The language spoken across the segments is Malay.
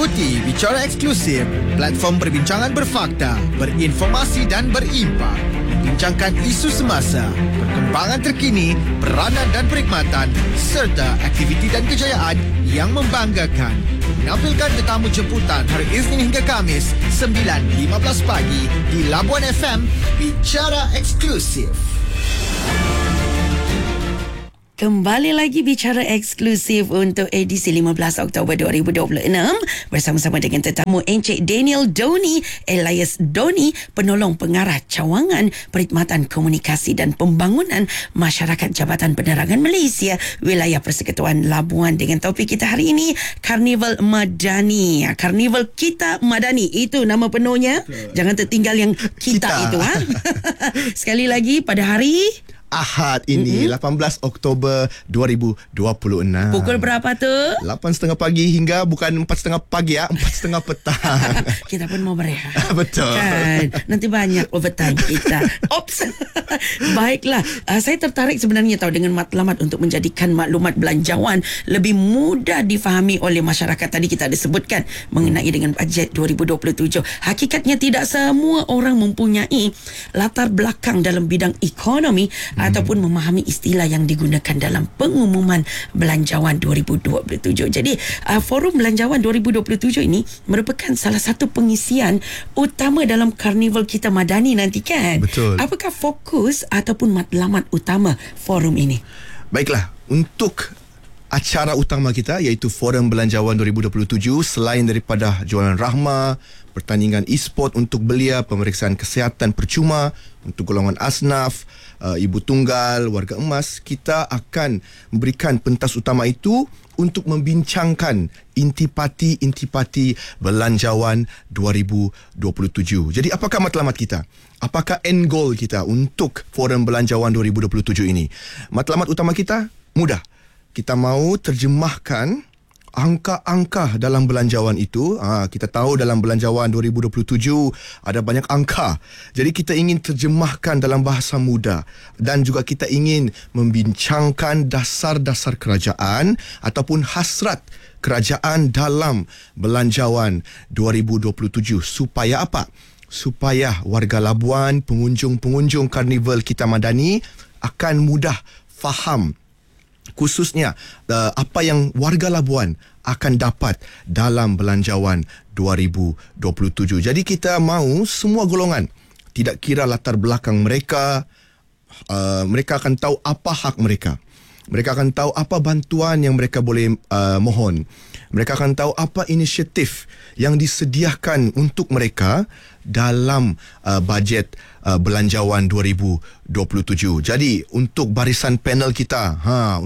Ikuti Bicara Eksklusif, platform perbincangan berfakta, berinformasi dan berimpak. Membincangkan isu semasa, perkembangan terkini, peranan dan perkhidmatan serta aktiviti dan kejayaan yang membanggakan. Menampilkan tetamu jemputan hari Isnin hingga Kamis 9.15 pagi di Labuan FM. Bicara Eksklusif. Kembali lagi Bicara Eksklusif untuk edisi 15 Oktober 2026 bersama-sama dengan tetamu Encik Daniel Doni Elias Doni, penolong pengarah cawangan Perkhidmatan Komunikasi dan Pembangunan Masyarakat Jabatan Penerangan Malaysia Wilayah Persekutuan Labuan. Dengan topik kita hari ini, Karnival Madani. Karnival Kita Madani, itu nama penuhnya. Jangan tertinggal yang kita. Itu. Sekali lagi pada hari Ahad ini 18 Oktober 2026. Pukul berapa tu? 8.30 pagi hingga bukan 4.30 pagi 4.30 petang. Kita pun mau berehat. Betul. Kan? Nanti banyak overtime kita. Ops. Baiklah. Saya tertarik sebenarnya dengan matlamat untuk menjadikan maklumat belanjawan lebih mudah difahami oleh masyarakat. Tadi kita ada sebutkan mengenai dengan bajet 2027. Hakikatnya tidak semua orang mempunyai latar belakang dalam bidang ekonomi ataupun memahami istilah yang digunakan dalam pengumuman belanjawan 2027. Jadi forum belanjawan 2027 ini merupakan salah satu pengisian utama dalam Karnival Kita Madani nanti, kan? Betul. Apakah fokus ataupun matlamat utama forum ini? Baiklah, untuk acara utama kita iaitu Forum Belanjawan 2027, selain daripada jualan rahma, pertandingan e-sport untuk belia, pemeriksaan kesihatan percuma untuk golongan asnaf, ibu tunggal, warga emas, kita akan memberikan pentas utama itu untuk membincangkan intipati belanjawan 2027. Jadi apakah matlamat kita? Apakah end goal kita untuk Forum Belanjawan 2027 ini? Matlamat utama kita mudah. Kita mahu terjemahkan angka-angka dalam belanjawan itu. Kita tahu dalam belanjawan 2027 ada banyak angka. Jadi kita ingin terjemahkan dalam bahasa mudah, dan juga kita ingin membincangkan dasar-dasar kerajaan ataupun hasrat kerajaan dalam belanjawan 2027. Supaya apa? Supaya warga Labuan, pengunjung-pengunjung Karnival Kita Madani akan mudah faham khususnya apa yang warga Labuan akan dapat dalam belanjawan 2027. Jadi kita mahu semua golongan, tidak kira latar belakang mereka, mereka akan tahu apa hak mereka. Mereka akan tahu apa bantuan yang mereka boleh mohon. Mereka akan tahu apa inisiatif yang disediakan untuk mereka dalam bajet belanjawan 2027. Jadi untuk barisan panel kita,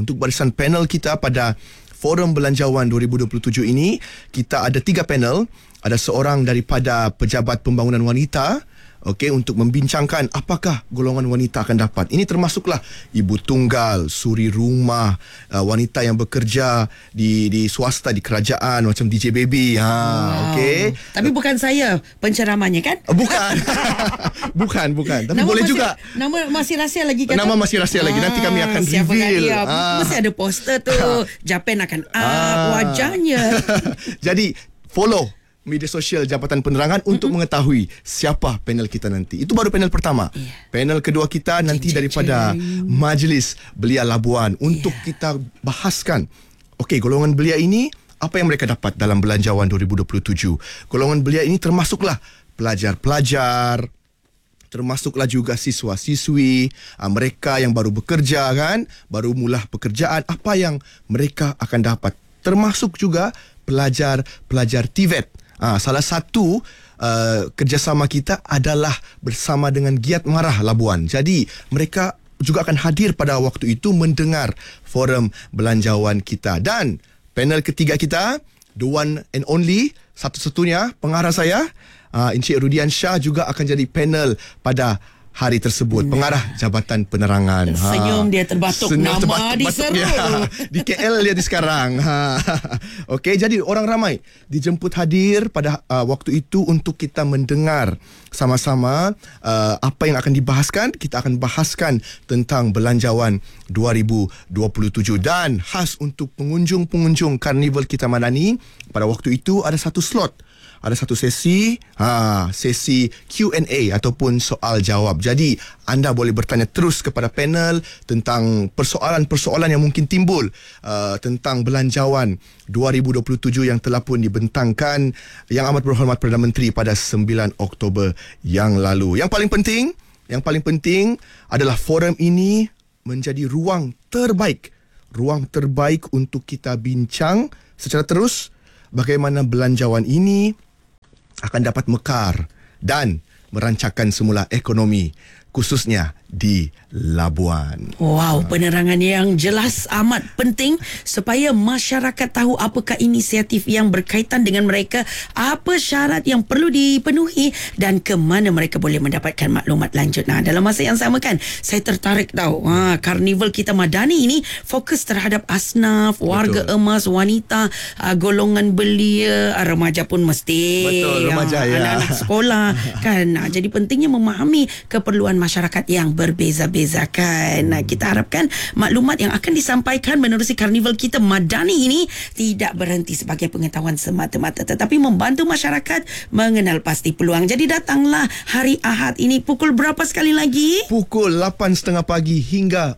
pada Forum Belanjawan 2027 ini, kita ada 3 panel. Ada seorang daripada Pejabat Pembangunan Wanita, untuk membincangkan apakah golongan wanita akan dapat. Ini termasuklah ibu tunggal, suri rumah, wanita yang bekerja di swasta, di kerajaan, macam DJ Baby. Wow. Tapi bukan saya penceramahnya, kan? Bukan. bukan. Tapi nama boleh juga. Nama masih rahsia lagi, kan? Nama masih rahsia lagi. Nanti kami akan reveal. Mesti ada poster tu. Japan akan wajahnya. Jadi follow media sosial Jabatan Penerangan untuk mengetahui siapa panel kita nanti. Itu baru panel pertama. Panel kedua kita nanti daripada Majlis Belia Labuan untuk kita bahaskan, golongan belia ini apa yang mereka dapat dalam belanjawan 2027. Golongan belia ini termasuklah pelajar-pelajar, termasuklah juga siswa-siswi, mereka yang baru bekerja, kan, baru mula pekerjaan, apa yang mereka akan dapat. Termasuk juga pelajar-pelajar TVET. Salah satu kerjasama kita adalah bersama dengan Giat Marah Labuan. Jadi mereka juga akan hadir pada waktu itu mendengar forum belanjawan kita. Dan panel ketiga kita, the one and only, satu-satunya pengarah saya, Encik Rudian Shah juga akan jadi panel pada hari tersebut. Pengarah Jabatan Penerangan. Senyum dia terbatuk. Senyum Nama diseru. Di KL dia di sekarang. Okey, jadi orang ramai dijemput hadir pada waktu itu untuk kita mendengar sama-sama apa yang akan dibahaskan. Kita akan bahaskan tentang Belanjawan 2027 dan khas untuk pengunjung-pengunjung Karnival Kita Madani pada waktu itu ada satu slot. Ada satu sesi sesi Q&A ataupun soal jawab. Jadi anda boleh bertanya terus kepada panel tentang persoalan-persoalan yang mungkin timbul tentang Belanjawan 2027 yang telah pun dibentangkan Yang Amat Berhormat Perdana Menteri pada 9 Oktober yang lalu. Yang paling penting adalah forum ini menjadi ruang terbaik untuk kita bincang secara terus bagaimana belanjawan ini akan dapat mekar dan merancangkan semula ekonomi khususnya di Labuan. Wow, penerangan yang jelas amat penting supaya masyarakat tahu apakah inisiatif yang berkaitan dengan mereka, apa syarat yang perlu dipenuhi dan ke mana mereka boleh mendapatkan maklumat lanjut. Nah, dalam masa yang sama kan, saya tertarik tahu Karnival Kita Madani ini fokus terhadap asnaf, warga emas, wanita, golongan belia, remaja pun mesti. Betul, remaja ya. Anak-anak sekolah kan. Jadi pentingnya memahami keperluan masyarakat yang berbeza-beza kan. Kita harapkan maklumat yang akan disampaikan menerusi Karnival Kita Madani ini tidak berhenti sebagai pengetahuan semata-mata tetapi membantu masyarakat mengenal pasti peluang. Jadi datanglah hari Ahad ini pukul berapa sekali lagi? Pukul 8.30 pagi hingga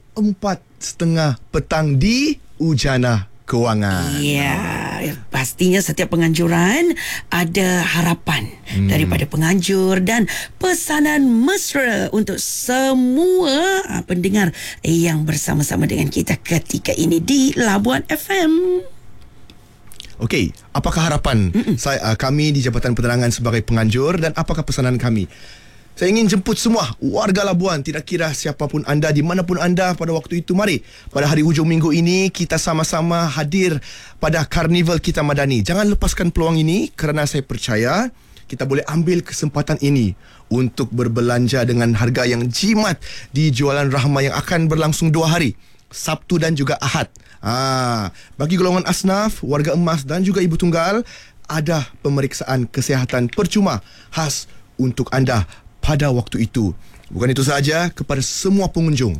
4.30 petang di Ujana Kewangan. Ya, pastinya setiap penganjuran ada harapan daripada penganjur dan pesanan mesra untuk semua pendengar yang bersama-sama dengan kita ketika ini di Labuan FM. Okey, apakah harapan kami di Jabatan Penerangan sebagai penganjur dan apakah pesanan kami? Saya ingin jemput semua warga Labuan, tidak kira siapapun anda, di manapun anda pada waktu itu. Mari pada hari hujung minggu ini kita sama-sama hadir pada Karnival Kita Madani. Jangan lepaskan peluang ini kerana saya percaya kita boleh ambil kesempatan ini untuk berbelanja dengan harga yang jimat di Jualan Rahmah yang akan berlangsung 2 hari, Sabtu dan juga Ahad. Bagi golongan asnaf, warga emas dan juga ibu tunggal, ada pemeriksaan kesihatan percuma khas untuk anda pada waktu itu. Bukan itu sahaja, kepada semua pengunjung,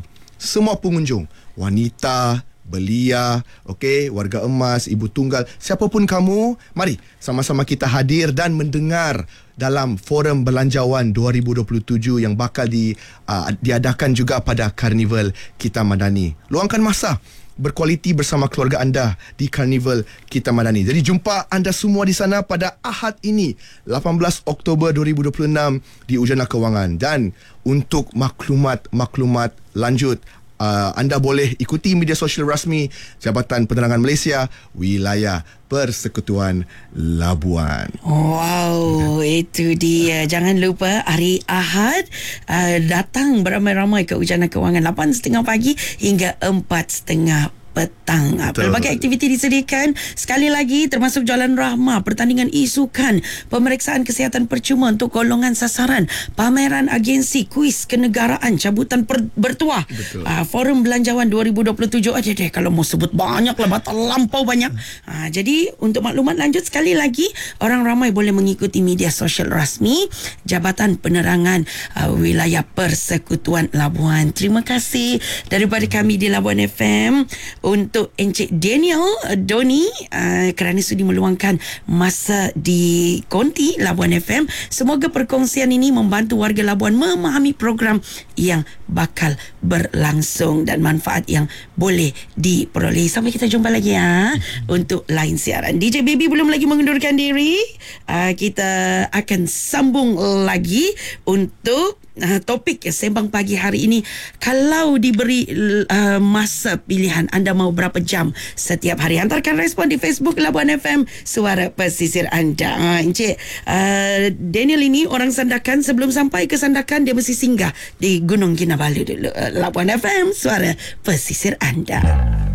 wanita, belia, warga emas, ibu tunggal, siapapun kamu, mari sama-sama kita hadir dan mendengar dalam Forum Belanjawan 2027 yang bakal diadakan juga pada Karnival Kita Madani. Luangkan masa berkualiti bersama keluarga anda di Karnival Kita Madani. Jadi jumpa anda semua di sana pada Ahad ini, 18 Oktober 2026 di Ujana Kewangan. Dan untuk maklumat lanjut, anda boleh ikuti media sosial rasmi Jabatan Penerangan Malaysia Wilayah Persekutuan Labuan. Wow, itu dia. Jangan lupa hari Ahad datang beramai-ramai ke Ujana Kewangan 8.30 pagi hingga 4.30 petang. Pelbagai aktiviti disediakan. Sekali lagi termasuk Jualan Rahmah, pertandingan isukan, pemeriksaan kesihatan percuma untuk golongan sasaran, pameran agensi, kuis kenegaraan, cabutan bertuah, Forum Belanjawan 2027. Aja deh kalau mau sebut banyak lah, batal lampau banyak. Jadi untuk maklumat lanjut sekali lagi, orang ramai boleh mengikuti media sosial rasmi Jabatan Penerangan Wilayah Persekutuan Labuan. Terima kasih daripada kami di Labuan FM untuk Encik Daniel Doni kerana sudi meluangkan masa di Konti Labuan FM. Semoga perkongsian ini membantu warga Labuan memahami program yang bakal berlangsung dan manfaat yang boleh diperoleh. Sampai kita jumpa lagi untuk lain siaran. DJ Baby belum lagi mengundurkan diri. Kita akan sambung lagi untuk topik Sembang Pagi hari ini. Kalau diberi masa pilihan, anda mau berapa jam setiap hari? Hantarkan respon di Facebook Labuan FM, suara pesisir anda. Encik Daniel ini orang Sandakan. Sebelum sampai ke Sandakan, dia mesti singgah di Gunung Kinabalu dulu. Labuan FM, suara pesisir anda.